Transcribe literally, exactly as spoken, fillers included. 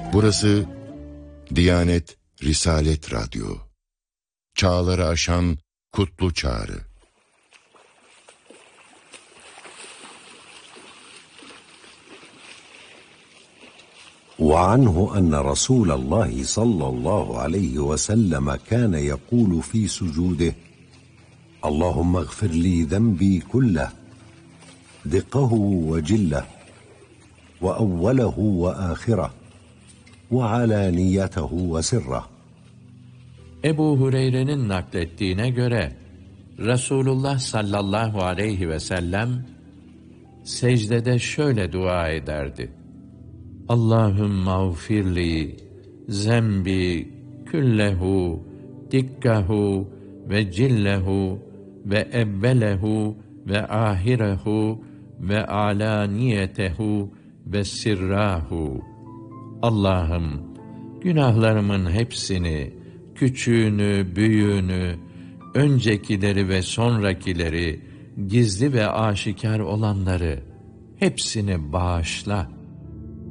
Burası Diyanet Risalet Radyo. Çağları aşan kutlu çağrı. وعنه أن رسول الله صلى الله عليه وسلم كان يقول في سجوده: اللهم اغفر لي ذنبي كله دقه وجله وأوله وآخره وعلانيته وسره. Ebu Hureyre'nin naklettiğine göre Resulullah sallallahu aleyhi ve sellem secdede şöyle dua ederdi: Allahümme ağfirli zembi küllehu dikkahu ve cillehu ve evvelehu ve ahirehu ve alaniyetehu ve sirrahu. Allah'ım, günahlarımın hepsini, küçüğünü, büyüğünü, öncekileri ve sonrakileri, gizli ve aşikar olanları hepsini bağışla.